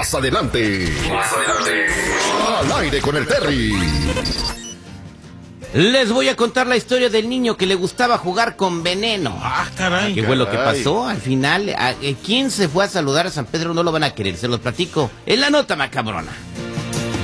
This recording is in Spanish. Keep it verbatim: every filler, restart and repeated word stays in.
Más adelante. Más adelante. Al aire con el Terry. Les voy a contar la historia del niño que le gustaba jugar con veneno. Ah, caray. ¿Qué fue lo que caray. pasó? Al final, ¿a- ¿quién se fue a saludar a San Pedro? No lo van a querer, se los platico en la nota macabrona.